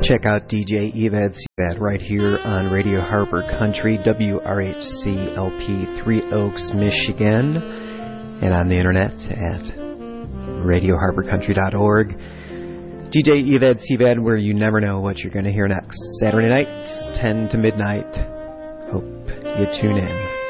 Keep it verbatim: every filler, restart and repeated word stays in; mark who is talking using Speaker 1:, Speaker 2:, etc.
Speaker 1: Check out D J Evad Sevad right here on Radio Harbor Country, W R H C L P, Three Oaks, Michigan, and on the internet at radio harbor country dot org. D J Evad Sevad, where you never know what you're going to hear next. Saturday nights, ten to midnight. Hope you tune in.